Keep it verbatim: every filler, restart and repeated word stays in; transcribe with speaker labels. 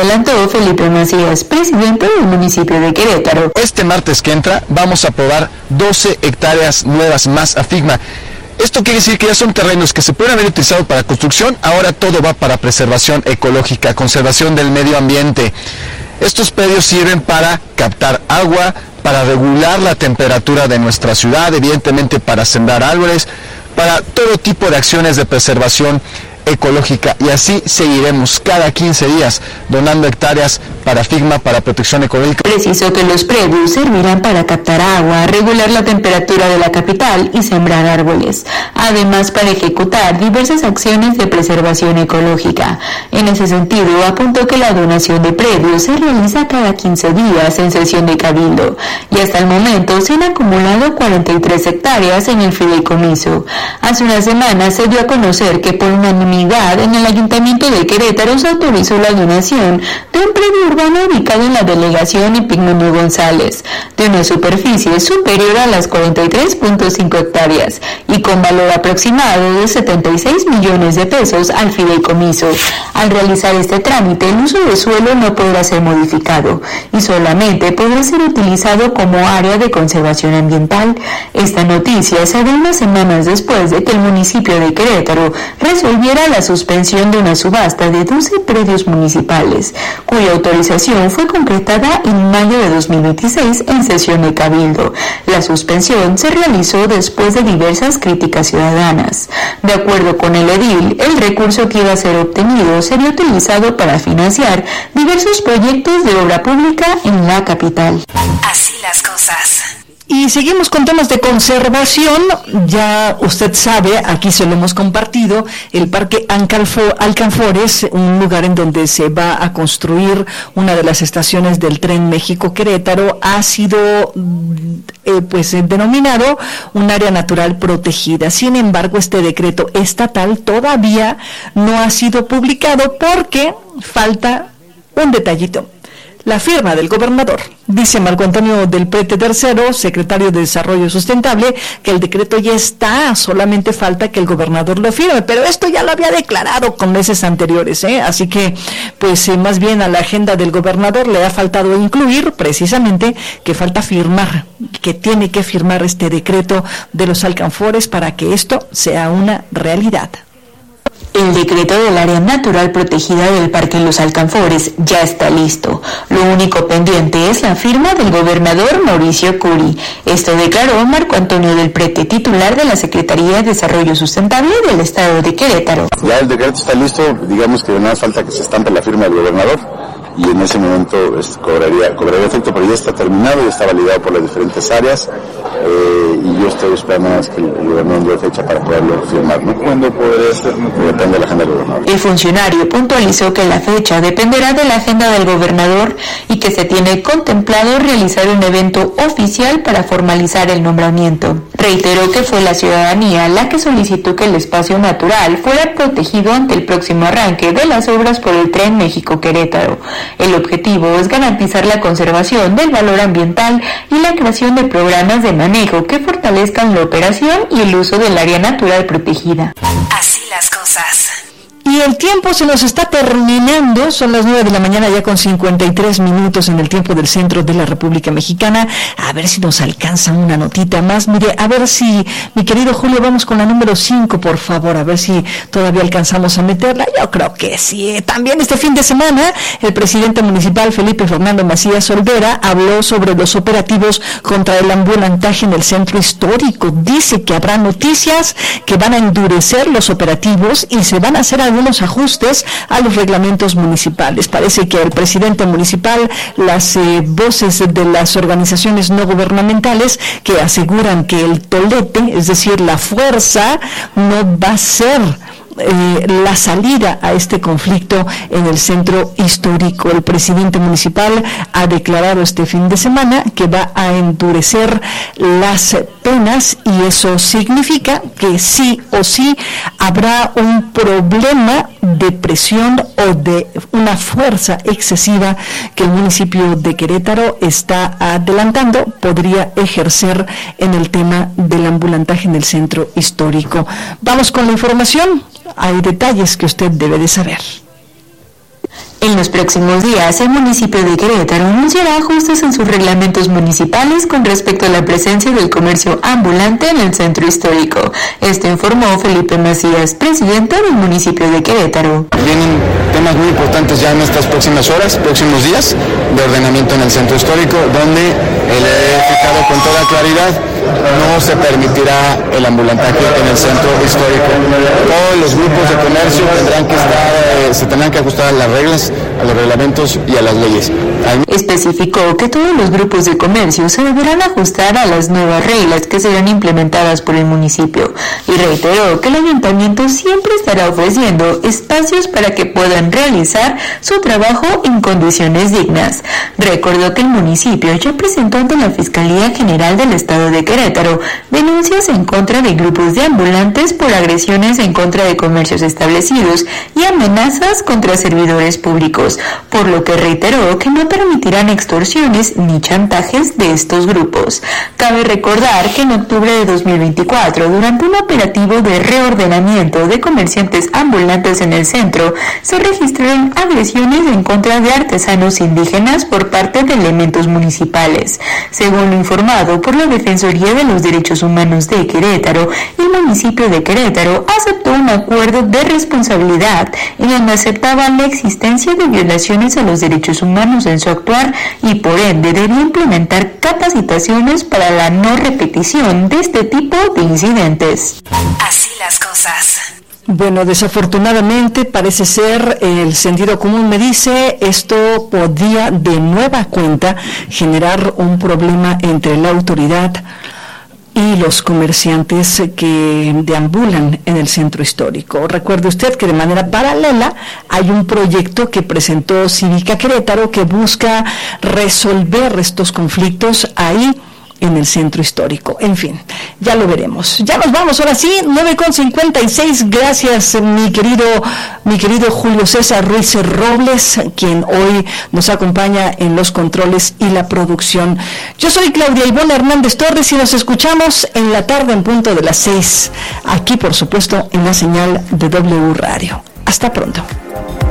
Speaker 1: adelantó Felipe Macías, presidente del municipio de Querétaro.
Speaker 2: Este martes que entra vamos a aprobar doce hectáreas nuevas más a Figma. Esto quiere decir que ya son terrenos que se pueden haber utilizado para construcción, ahora todo va para preservación ecológica, conservación del medio ambiente. Estos predios sirven para captar agua, para regular la temperatura de nuestra ciudad, evidentemente para sembrar árboles, para todo tipo de acciones de preservación ecológica, y así seguiremos cada quince días donando hectáreas para Figma, para protección ecológica.
Speaker 1: Precisó que los predios servirán para captar agua, regular la temperatura de la capital y sembrar árboles, además para ejecutar diversas acciones de preservación ecológica. En ese sentido, apuntó que la donación de predios se realiza cada quince días en sesión de cabildo, y hasta el momento se han acumulado cuarenta y tres hectáreas en el fideicomiso. Hace unas semanas se dio a conocer que por unanimidad en el Ayuntamiento de Querétaro se autorizó la donación de un predio urbano ubicado en la delegación Epigmenio González, de una superficie superior a las cuarenta y tres punto cinco hectáreas y con valor aproximado de setenta y seis millones de pesos al fideicomiso. Al realizar este trámite, el uso de suelo no podrá ser modificado y solamente podrá ser utilizado como área de conservación ambiental. Esta noticia se da unas semanas después de que el municipio de Querétaro resolviera la suspensión de una subasta de doce predios municipales, cuya autorización fue concretada en mayo de dos mil veintiséis en sesión de cabildo. La suspensión se realizó después de diversas críticas ciudadanas. De acuerdo con el edil, el recurso que iba a ser obtenido sería utilizado para financiar diversos proyectos de obra pública en la capital.
Speaker 3: Así las cosas.
Speaker 4: Y seguimos con temas de conservación. Ya usted sabe, aquí se lo hemos compartido, el Parque Alcanfores, un lugar en donde se va a construir una de las estaciones del Tren México-Querétaro, ha sido eh, pues denominado un área natural protegida. Sin embargo, este decreto estatal todavía no ha sido publicado porque falta un detallito: la firma del gobernador. Dice Marco Antonio del Prete tercero, secretario de Desarrollo Sustentable, que el decreto ya está, solamente falta que el gobernador lo firme, pero esto ya lo había declarado con meses anteriores, ¿eh? Así que, pues, eh, más bien a la agenda del gobernador le ha faltado incluir, precisamente, que falta firmar, que tiene que firmar este decreto de los alcanfores para que esto sea una realidad.
Speaker 1: El decreto del área natural protegida del Parque Los Alcanfores ya está listo. Lo único pendiente es la firma del gobernador Mauricio Curi. Esto declaró Marco Antonio del Prete, titular de la Secretaría de Desarrollo Sustentable del Estado de Querétaro.
Speaker 5: Ya el decreto está listo, digamos que nada más falta que se estampe la firma del gobernador y en ese momento es, cobraría, cobraría efecto, pero ya está terminado, ya está validado por las diferentes áreas eh, y yo estoy esperando más que el, el gobernador dé fecha para poderlo firmar, ¿no? ¿Cuándo podría ser? Depende de la agenda del gobernador.
Speaker 1: El funcionario puntualizó que la fecha dependerá de la agenda del gobernador y que se tiene contemplado realizar un evento oficial para formalizar el nombramiento. Reiteró que fue la ciudadanía la que solicitó que el espacio natural fuera protegido ante el próximo arranque de las obras por el Tren México-Querétaro. El objetivo es garantizar la conservación del valor ambiental y la creación de programas de manejo que fortalezcan la operación y el uso del área natural protegida.
Speaker 3: Así las cosas.
Speaker 4: Y el tiempo se nos está terminando, son las nueve de la mañana ya con cincuenta y tres minutos en el tiempo del centro de la República Mexicana. A ver si nos alcanza una notita más. Mire, a ver si, mi querido Julio, vamos con la número cinco, por favor, a ver si todavía alcanzamos a meterla. Yo creo que sí. También este fin de semana, el presidente municipal Felipe Fernando Macías Olvera habló sobre los operativos contra el ambulantaje en el centro histórico. Dice que habrá noticias, que van a endurecer los operativos y se van a hacer algunos ajustes a los reglamentos municipales. Parece que el presidente municipal, las eh, voces de las organizaciones no gubernamentales que aseguran que el tolete, es decir, la fuerza, no va a ser Eh, la salida a este conflicto en el centro histórico. El presidente municipal ha declarado este fin de semana que va a endurecer las penas y eso significa que sí o sí habrá un problema de presión o de una fuerza excesiva que el municipio de Querétaro está adelantando, podría ejercer en el tema del ambulantaje en el centro histórico. Vamos con la información. Hay detalles que usted debe de saber.
Speaker 1: En los próximos días, el municipio de Querétaro anunciará ajustes en sus reglamentos municipales con respecto a la presencia del comercio ambulante en el centro histórico. Esto informó Felipe Macías, presidente del municipio de Querétaro.
Speaker 6: Vienen temas muy importantes ya en estas próximas horas, próximos días, de ordenamiento en el centro histórico, donde le he fijado con toda claridad, no se permitirá el ambulantaje en el centro histórico. Todos los grupos de comercio tendrán que estar, eh, se tendrán que ajustar a las reglas, a los reglamentos y a las leyes.
Speaker 1: Especificó que todos los grupos de comercio se deberán ajustar a las nuevas reglas que serán implementadas por el municipio y reiteró que el ayuntamiento siempre estará ofreciendo espacios para que puedan realizar su trabajo en condiciones dignas. Recordó que el municipio ya presentó ante la Fiscalía General del Estado de Querétaro denuncias en contra de grupos de ambulantes por agresiones en contra de comercios establecidos y amenazas contra servidores públicos, por lo que reiteró que no permitirán extorsiones ni chantajes de estos grupos. Cabe recordar que en octubre de dos mil veinticuatro, durante un operativo de reordenamiento de comerciantes ambulantes en el centro, se registraron agresiones en contra de artesanos indígenas por parte de elementos municipales. Según lo informado por la Defensoría de los Derechos Humanos de Querétaro, el municipio de Querétaro aceptó un acuerdo de responsabilidad en donde aceptaba la existencia de violaciones a los derechos humanos en su actuar y por ende debía implementar capacitaciones para la no repetición de este tipo de incidentes.
Speaker 3: Así las cosas.
Speaker 4: Bueno, desafortunadamente parece ser, el sentido común me dice, esto podía de nueva cuenta generar un problema entre la autoridad y los comerciantes que deambulan en el centro histórico. Recuerde usted que de manera paralela hay un proyecto que presentó Cívica Querétaro que busca resolver estos conflictos ahí en el centro histórico. En fin, ya lo veremos. Ya nos vamos, ahora sí, nueve con cincuenta y seis. Gracias, mi querido, mi querido Julio César Ruiz Robles, quien hoy nos acompaña en los controles y la producción. Yo soy Claudia Ivonne Hernández Torres y nos escuchamos en la tarde en punto de las seis, aquí por supuesto en la señal de W Radio. Hasta pronto.